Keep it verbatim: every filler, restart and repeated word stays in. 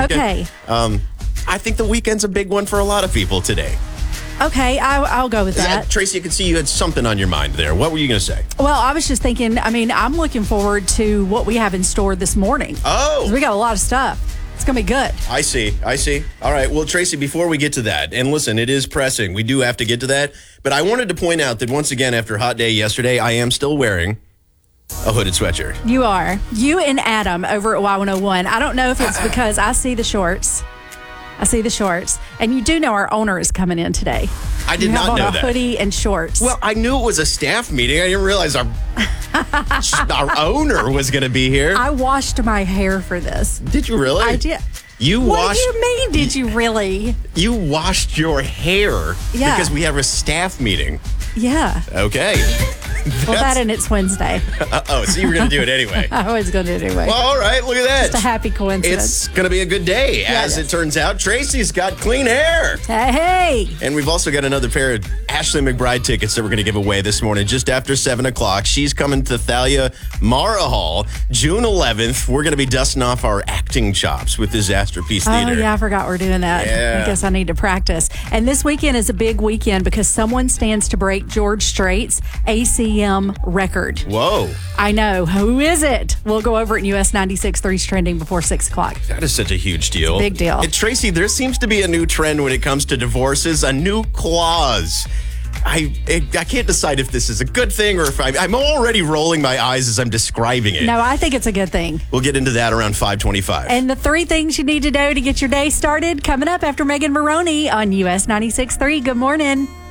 Okay. Um, I think the weekend's a big one for a lot of people today. Okay, I, I'll go with that. Uh, Tracy, I could see you had something on your mind there. What were you going to say? Well, I was just thinking, I mean, I'm looking forward to what we have in store this morning. Oh. 'Cause we got a lot of stuff. It's going to be good. I see. I see. All right. Well, Tracy, before we get to that, and listen, it is pressing. We do have to get to that. But I wanted to point out that once again, after a hot day yesterday, I am still wearing a hooded sweatshirt. You are. You and Adam over at Y one oh one. I don't know if it's because I see the shorts. I see the shorts. And you do know our owner is coming in today. I did you have not on know a that. hoodie and shorts. Well, I knew it was a staff meeting. I didn't realize our, our owner was going to be here. I washed my hair for this. Did you really? I did. You what washed. do you mean, did you really? You washed your hair Yeah. because we have a staff meeting. Yeah. Okay. Well, that and it's Wednesday. Uh, oh, so you were going to do it anyway. I was going to do it anyway. Well, all right. Look at that. Just a happy coincidence. It's going to be a good day. Yeah, As it it is. turns out, Tracy's got clean hair. Hey, hey. And we've also got another pair of Ashley McBride tickets that we're going to give away this morning just after seven o'clock. She's coming to Thalia Mara Hall June eleventh. We're going to be dusting off our acting chops with Disaster Piece Oh, Theater. yeah, I forgot we're doing that. Yeah. I guess I need to practice. And this weekend is a big weekend because someone stands to break George Strait's A C M record. Whoa. I know. Who is it? We'll go over it in U S ninety-six point three's trending before six o'clock. That is such a huge deal. Big deal. And Tracy, there seems to be a new trend when it comes to divorces, a new clause. I I can't decide if this is a good thing or if I'm, I'm already rolling my eyes as I'm describing it. No, I think it's a good thing. We'll get into that around five twenty-five. And the three things you need to know to get your day started coming up after Megan Maroney on U S ninety-six point three. Good morning.